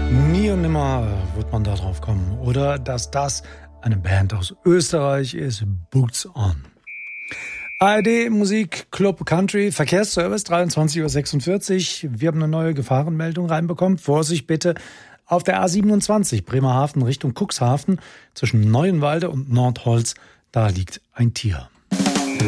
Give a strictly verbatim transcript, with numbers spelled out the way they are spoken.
Nie und nimmer wird man da drauf kommen. Oder dass das eine Band aus Österreich ist, Boots On. A R D Musik Club Country Verkehrsservice dreiundzwanzig Uhr sechsundvierzig. Wir haben eine neue Gefahrenmeldung reinbekommen. Vorsicht bitte auf der A siebenundzwanzig Bremerhaven Richtung Cuxhaven zwischen Neuenwalde und Nordholz. Da liegt ein Tier.